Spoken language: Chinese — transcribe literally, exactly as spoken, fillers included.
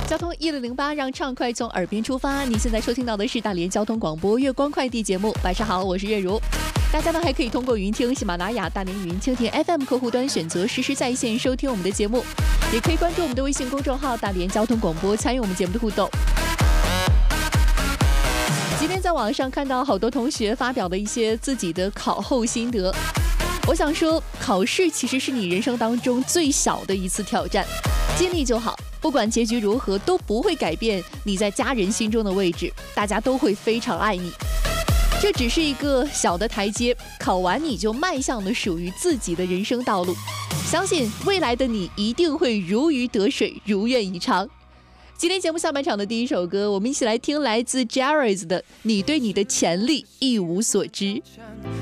交通一零零八，让畅快从耳边出发。你现在收听到的是大连交通广播月光快递节目。晚上好，我是月如。大家呢还可以通过云听、喜马拉雅、大连语音、蜻蜓 F M 客户端选择实时在线收听我们的节目，也可以关注我们的微信公众号大连交通广播，参与我们节目的互动。今天在网上看到好多同学发表的一些自己的考后心得，我想说，考试其实是你人生当中最小的一次挑战，尽力就好，不管结局如何都不会改变你在家人心中的位置，大家都会非常爱你。这只是一个小的台阶，考完你就迈向了属于自己的人生道路，相信未来的你一定会如鱼得水，如愿以偿。今天节目下半场的第一首歌，我们一起来听来自 Jared 的《你对你的潜力一无所知》。